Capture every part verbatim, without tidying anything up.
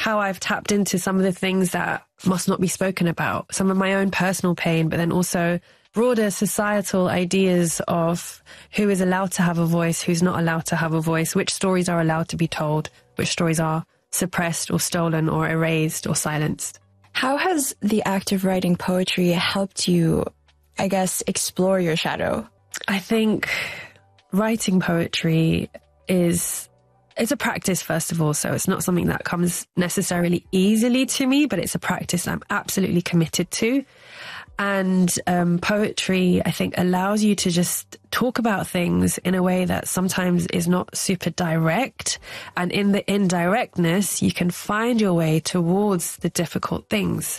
how I've tapped into some of the things that must not be spoken about, some of my own personal pain, but then also broader societal ideas of who is allowed to have a voice, who's not allowed to have a voice, which stories are allowed to be told, which stories are suppressed or stolen or erased or silenced. How has the act of writing poetry helped you, I guess, explore your shadow? I think writing poetry is, it's a practice, first of all, so it's not something that comes necessarily easily to me, but it's a practice I'm absolutely committed to. And um, poetry, I think, allows you to just talk about things in a way that sometimes is not super direct. And in the indirectness, you can find your way towards the difficult things.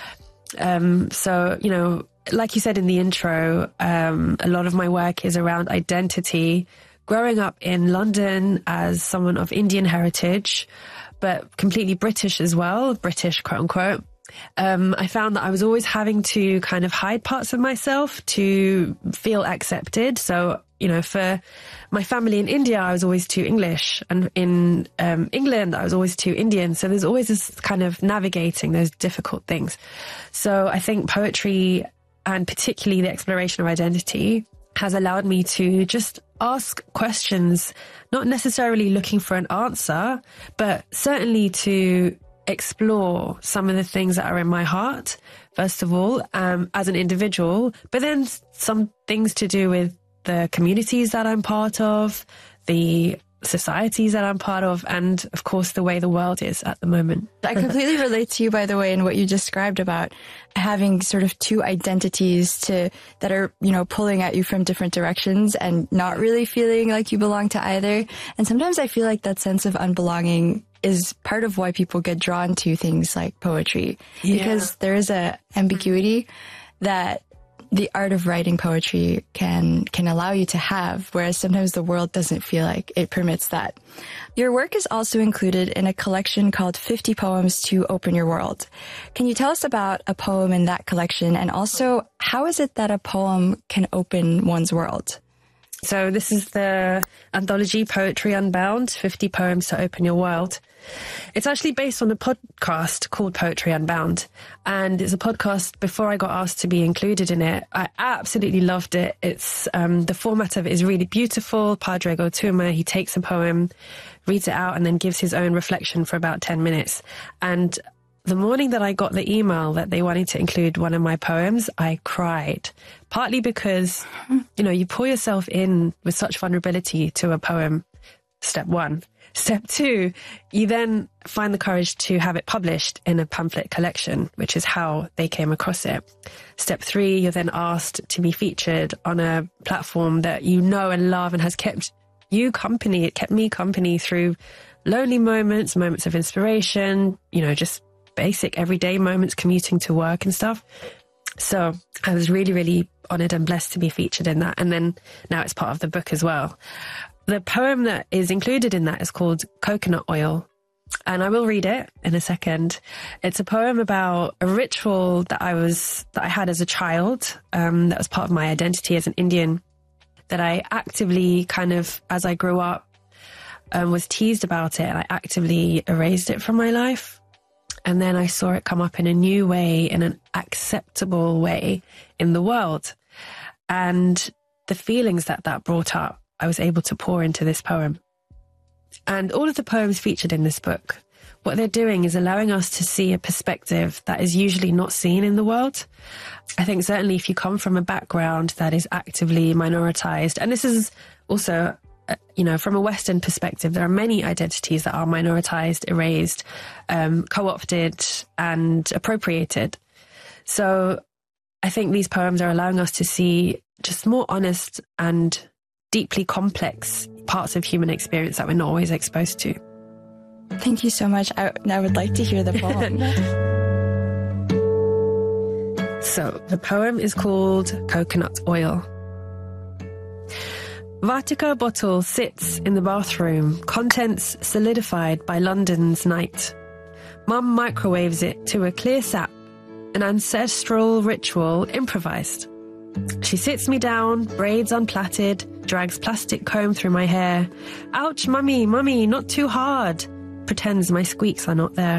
Um, so, you know, like you said in the intro, um, a lot of my work is around identity. Growing up in London as someone of Indian heritage, but completely British as well, British, quote unquote, Um, I found that I was always having to kind of hide parts of myself to feel accepted. So, you know, for my family in India, I was always too English, and in um, England, I was always too Indian. So there's always this kind of navigating those difficult things. So I think poetry, and particularly the exploration of identity, has allowed me to just ask questions, not necessarily looking for an answer, but certainly to explore some of the things that are in my heart, first of all, um, as an individual, but then some things to do with the communities that I'm part of, the societies that I'm part of, and of course the way the world is at the moment. I completely relate to you, by the way, in what you described about having sort of two identities to that are, you know, pulling at you from different directions and not really feeling like you belong to either. And sometimes I feel like that sense of unbelonging is part of why people get drawn to things like poetry, yeah. because there is a ambiguity that the art of writing poetry can can allow you to have, whereas sometimes the world doesn't feel like it permits that. Your work is also included in a collection called fifty Poems to Open Your World. Can you tell us about a poem in that collection, and also how is it that a poem can open one's world? So this is the anthology Poetry Unbound, fifty Poems to Open Your World. It's actually based on a podcast called Poetry Unbound, and it's a podcast before I got asked to be included in it. I absolutely loved it. It's um, the format of it is really beautiful. Padre Gotuma, he takes a poem, reads it out, and then gives his own reflection for about ten minutes. And the morning that I got the email that they wanted to include one of my poems, I cried. Partly because, you know, you pour yourself in with such vulnerability to a poem, step one. Step two, you then find the courage to have it published in a pamphlet collection, which is how they came across it. Step three, you're then asked to be featured on a platform that you know and love and has kept you company. It kept me company through lonely moments, moments of inspiration, you know, just basic everyday moments, commuting to work and stuff. So I was really, really honoured and blessed to be featured in that. And then now it's part of the book as well. The poem that is included in that is called Coconut Oil. And I will read it in a second. It's a poem about a ritual that I was, that I had as a child, um, that was part of my identity as an Indian, that I actively kind of, as I grew up, um, was teased about it, and I actively erased it from my life. And then I saw it come up in a new way, in an acceptable way in the world. And the feelings that that brought up, I was able to pour into this poem. And all of the poems featured in this book, what they're doing is allowing us to see a perspective that is usually not seen in the world. I think certainly if you come from a background that is actively minoritized, and this is also, uh, you know, from a Western perspective, there are many identities that are minoritized, erased, um, co-opted and appropriated. So I think these poems are allowing us to see just more honest and deeply complex parts of human experience that we're not always exposed to. Thank you so much. I, I would like to hear the poem. So the poem is called Coconut Oil. Vatika bottle sits in the bathroom, contents solidified by London's night. Mum microwaves it to a clear sap, an ancestral ritual improvised. She sits me down, braids unplaited, drags plastic comb through my hair. Ouch, mummy, mummy, not too hard. Pretends my squeaks are not there.